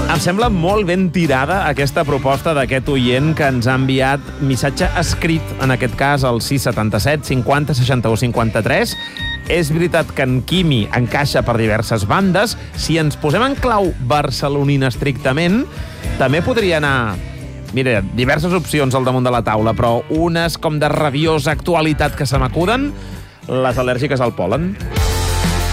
Em sembla molt ben tirada aquesta proposta d'aquest oient que ens ha enviat missatge escrit, en aquest cas al 677 50 61 53. És veritat que en Quimi encaixa per diverses bandes. Si ens posem en clau barcelonina estrictament, també podria anar... Mira, diverses opcions al damunt de la taula, però unes com de rabiosa actualitat que se m'acuden, les al·lèrgiques al pol·len.